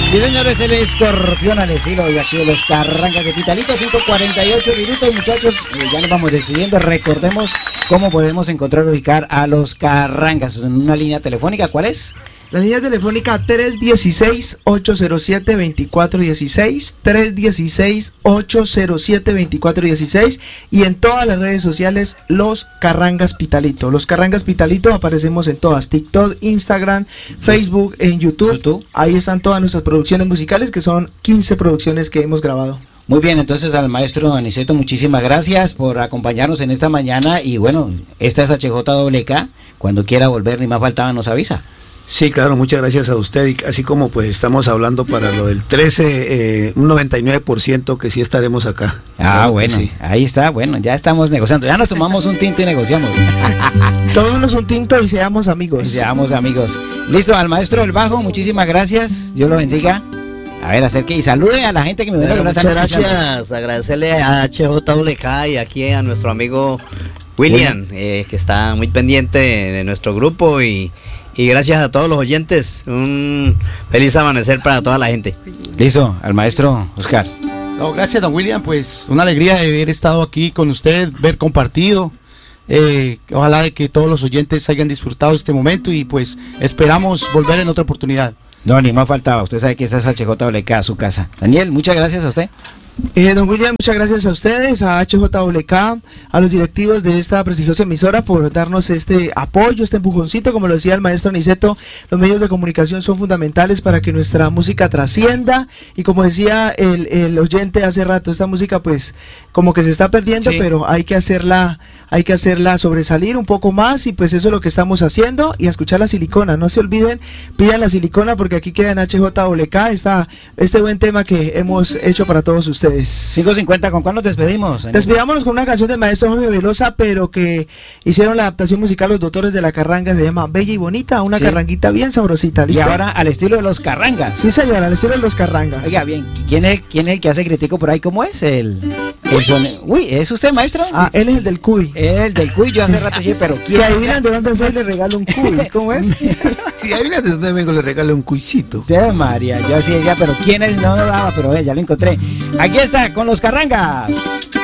Sí, señores, el escorpión al estilo de aquí de los Carrangas de Pitalito, 5:48 minutos, muchachos. Ya nos vamos despidiendo. Recordemos cómo podemos encontrar y ubicar a los Carrangas en una línea telefónica. ¿Cuál es? La línea telefónica 316-807-2416, 316-807-2416 y en todas las redes sociales Los Carrangas Pitalito. Los Carrangas Pitalito aparecemos en todas, TikTok, Instagram, Facebook, en YouTube. Ahí están todas nuestras producciones musicales, que son 15 producciones que hemos grabado. Muy bien, entonces al maestro Aniceto, muchísimas gracias por acompañarnos en esta mañana y bueno, esta es HJWK, cuando quiera volver, ni más faltaba, nos avisa. Sí, claro, muchas gracias a usted, y así como pues estamos hablando para lo del 13, un 99% que sí estaremos acá. Claro, bueno, sí. Ahí está, bueno, ya estamos negociando, ya nos tomamos un tinto y negociamos. Tomémonos un tinto y seamos amigos. Y seamos amigos. Listo, al maestro del bajo, muchísimas gracias, Dios lo bendiga. A ver, acerque y salude a la gente que me ve. Muchas gracias, agradecerle a HJWK y aquí a nuestro amigo William, que está muy pendiente de nuestro grupo y gracias a todos los oyentes. Un feliz amanecer para toda la gente. Listo, al maestro Oscar. No, gracias, don William, pues una alegría de haber estado aquí con usted, ver compartido. Ojalá de que todos los oyentes hayan disfrutado este momento y pues esperamos volver en otra oportunidad. No, ni más faltaba, usted sabe que esta es HJWK, su casa. Daniel, muchas gracias a usted. Don William, muchas gracias a ustedes, a HJWK, a los directivos de esta prestigiosa emisora por darnos este apoyo, este empujoncito. Como lo decía el maestro Aniceto, los medios de comunicación son fundamentales para que nuestra música trascienda y como decía el oyente hace rato, esta música pues como que se está perdiendo, sí, pero hay que hacerla sobresalir un poco más y pues eso es lo que estamos haciendo y a escuchar la silicona, no se olviden, pidan la silicona porque aquí queda en HJWK este buen tema que hemos hecho para todos ustedes. 5:50, ¿con cuál nos despedimos? Despidámonos con una canción del maestro Jorge Velosa, pero que hicieron la adaptación musical los doctores de la Carranga, se llama Bella y Bonita, una carranguita bien sabrosita. ¿Listo? Y ahora al estilo de los Carrangas. Sí, señor, al estilo de los Carrangas. Oiga, bien, ¿quién es el que hace crítico por ahí? ¿Cómo es? Uy, ¿es usted, maestro? Ah, él es el del cuy. El del cuy, yo hace rato dije, pero ¿quién? Si adivinan de dónde soy, le regalo un cuy. ¿Cómo es? Si adivinan de dónde vengo, le regalo un cuycito. Sí, María, yo así ya, pero ¿quién es? No daba, pero ya lo encontré. Aquí está, con los Carrangas.